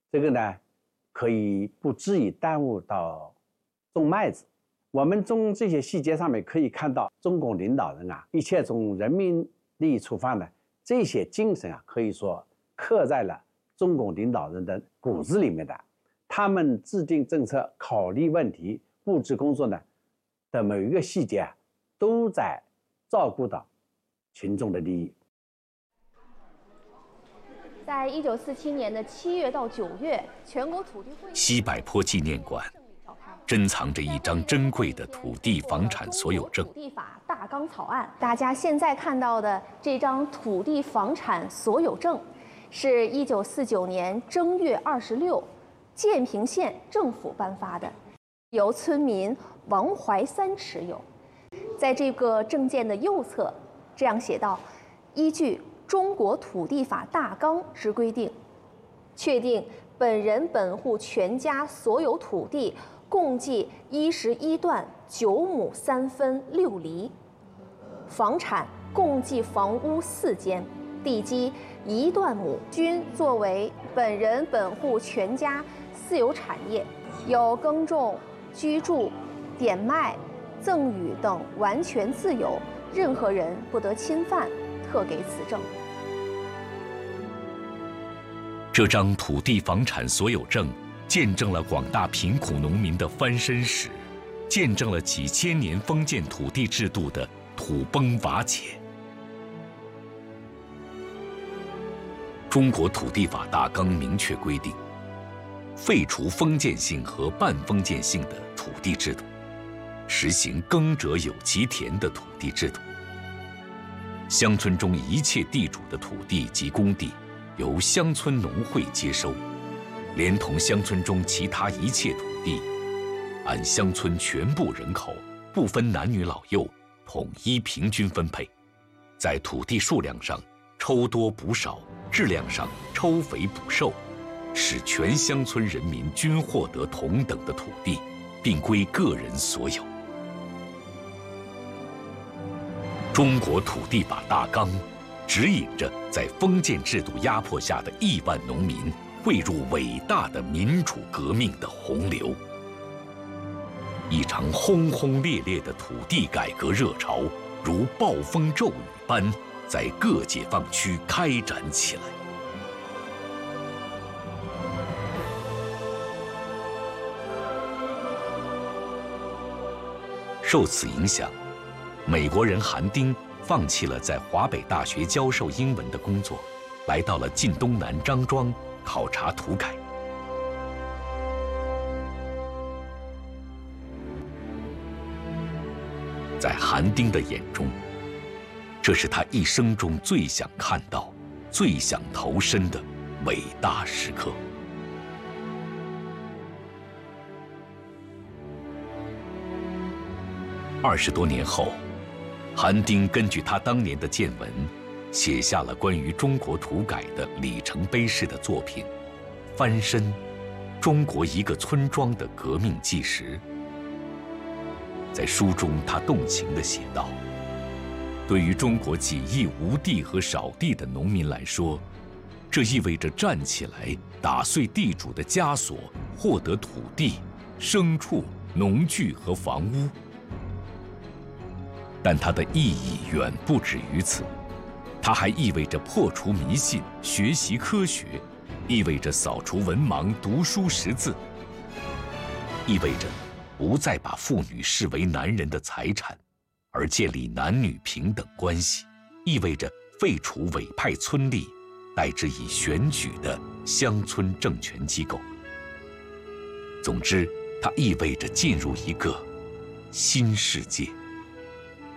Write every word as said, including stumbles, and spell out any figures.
这个呢，可以不至于耽误到种麦子。我们从这些细节上面可以看到，中共领导人啊，一切从人民利益出发呢，这些精神啊，可以说刻在了中共领导人的骨子里面的。他们制定政策、考虑问题、布置工作呢的每一个细节啊，都在照顾到群众的利益。 在一九四七年的七月到九月，全国土地会西柏坡纪念馆珍藏着一张珍贵的土地房产所有证。 土地法大纲草案，大家现在看到的这张土地房产所有证，是一九四九年正月二十六，建平县政府颁发的，由村民王怀三持有。在这个证件的右侧，这样写道：依据中国土地法大纲之规定，确定本人本户全家所有土地共计一十一段九亩三分六厘，房产共计房屋四间，地基一段亩，均作为本人本户全家私有产业，有耕种、居住、典卖、赠与等完全自由，任何人不得侵犯，特给此证。 这张土地房产所有证见证了广大贫苦农民的翻身史，见证了几千年封建土地制度的土崩瓦解。中国土地法大纲明确规定，废除封建性和半封建性的土地制度，实行耕者有其田的土地制度。乡村中一切地主的土地及公地由乡村农会接收，连同乡村中其他一切土地，按乡村全部人口不分男女老幼，统一平均分配，在土地数量上抽多补少，质量上抽肥补瘦，使全乡村人民均获得同等的土地，并归个人所有。中国土地法大纲指引着在封建制度压迫下的亿万农民汇入伟大的民主革命的洪流。一场轰轰烈烈的土地改革热潮，如暴风骤雨般在各解放区开展起来。受此影响，美国人韩丁放弃了在华北大学教授英文的工作，来到了晋东南张庄考察土改。在韩丁的眼中，这是他一生中最想看到、最想投身的伟大时刻。二十多年后，韩丁根据他当年的见闻，写下了关于中国土改的里程碑式的作品《翻身：中国一个村庄的革命纪实》。在书中，他动情地写道：对于中国几亿无地和少地的农民来说，这意味着站起来打碎地主的枷锁，获得土地、牲畜、农具和房屋。但它的意义远不止于此，它还意味着破除迷信、学习科学，意味着扫除文盲、读书识字，意味着不再把妇女视为男人的财产，而建立男女平等关系，意味着废除委派村吏，代之以选举的乡村政权机构。总之，它意味着进入一个新世界。